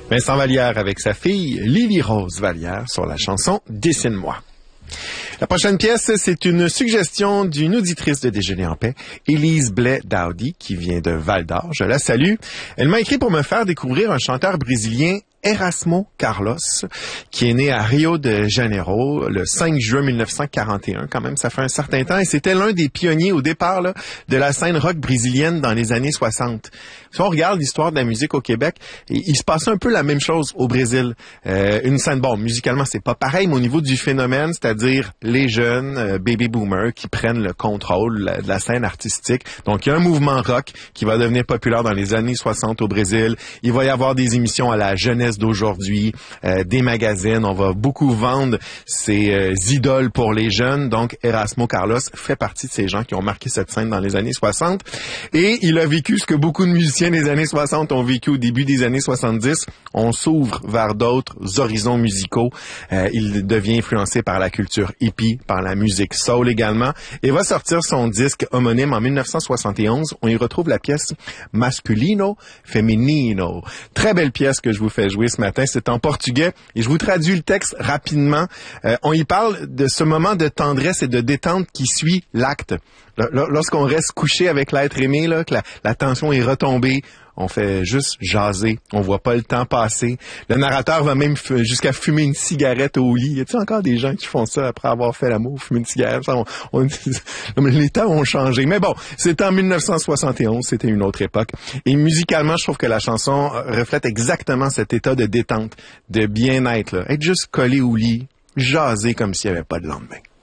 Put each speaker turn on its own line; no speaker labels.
Vincent Vallière avec sa fille Lily Rose Vallière sur la chanson « Dessine-moi ». La prochaine pièce, c'est une suggestion d'une auditrice de Déjeuner en paix, Élise Blais-Daudi, qui vient de Val-d'Or. Je la salue. Elle m'a écrit pour me faire découvrir un chanteur brésilien, Erasmo Carlos, qui est né à Rio de Janeiro le 5 juin 1941. Quand même, ça fait un certain temps. Et c'était l'un des pionniers au départ là, de la scène rock brésilienne dans les années 60. Si on regarde l'histoire de la musique au Québec, il se passait un peu la même chose au Brésil. Une scène, bon, musicalement, c'est pas pareil, mais au niveau du phénomène, c'est-à-dire les jeunes baby boomers qui prennent le contrôle de la scène artistique. Donc, il y a un mouvement rock qui va devenir populaire dans les années 60 au Brésil. Il va y avoir des émissions à la jeunesse d'aujourd'hui, des magazines. On va beaucoup vendre ces idoles pour les jeunes. Donc, Erasmo Carlos fait partie de ces gens qui ont marqué cette scène dans les années 60. Et il a vécu ce que beaucoup de musiciens des années 60 ont vécu au début des années 70. On s'ouvre vers d'autres horizons musicaux. Il devient influencé par la culture hippie, par la musique soul également, et va sortir son disque homonyme en 1971. On y retrouve la pièce Masculino Feminino. Très belle pièce que je vous fais jouer ce matin. C'est en portugais et je vous traduis le texte rapidement. On y parle de ce moment de tendresse et de détente qui suit l'acte. Lorsqu'on reste couché avec l'être aimé, là, que la tension est retombée, on fait juste jaser, on voit pas le temps passer. Le narrateur va même jusqu'à fumer une cigarette au lit. Y a-t-il encore des gens qui font ça après avoir fait l'amour, fumer une cigarette? Les temps ont changé. Mais bon, c'était en 1971, c'était une autre époque. Et musicalement, je trouve que la chanson reflète exactement cet état de détente, de bien-être, là. Être juste collé au lit, jaser comme s'il n'y avait pas de lendemain.